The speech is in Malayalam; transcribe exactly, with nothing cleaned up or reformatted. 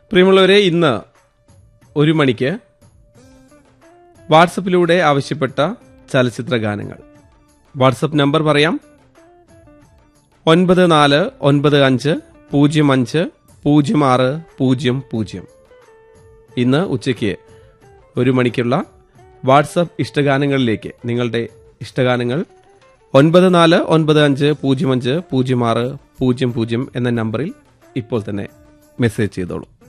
പ്രിയമുള്ളവരെ, ഇന്ന് ഒരു മണിക്ക് വാട്സപ്പിലൂടെ ആവശ്യപ്പെട്ട ചലച്ചിത്ര ഗാനങ്ങൾ. വാട്സപ്പ് നമ്പർ പറയാം: ഒൻപത് നാല് ഒൻപത് അഞ്ച് പൂജ്യം അഞ്ച് പൂജ്യം ആറ് പൂജ്യം പൂജ്യം. ഇന്ന് ഉച്ചയ്ക്ക് ഒരു മണിക്കുള്ള വാട്സപ്പ് ഇഷ്ടഗാനങ്ങളിലേക്ക് നിങ്ങളുടെ ഇഷ്ടഗാനങ്ങൾ ഒൻപത് നാല് ഒൻപത് അഞ്ച് പൂജ്യം അഞ്ച് പൂജ്യം ആറ് പൂജ്യം പൂജ്യം എന്ന നമ്പറിൽ ഇപ്പോൾ തന്നെ മെസ്സേജ് ചെയ്തോളൂ.